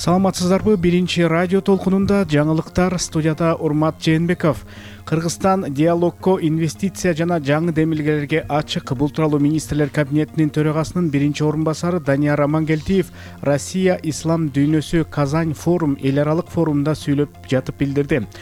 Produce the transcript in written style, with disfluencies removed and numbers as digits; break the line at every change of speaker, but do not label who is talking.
Саламатсыздарбы? Биринчи радио толкунунда жаңылыктар, студияда Урмат Жээнбеков. Кыргызстан диалогко инвестиция жана жаңы демилгелерге ачык. Бул тууралуу министрлер кабинетинин төрагасынын биринчи орун басары Данияр Амангелдиев Россия Ислам дүйнөсү Казань форум эл аралык форумунда сүйлөп жатып билдирди.